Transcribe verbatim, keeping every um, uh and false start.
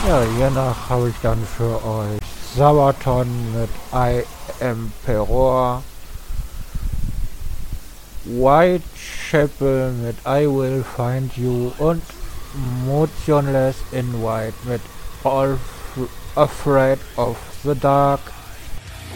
Ja, hiernach habe ich dann für euch Sabaton mit I Emperor, Whitechapel mit I Will Find You und Motionless in White mit All F Afraid of the Dark.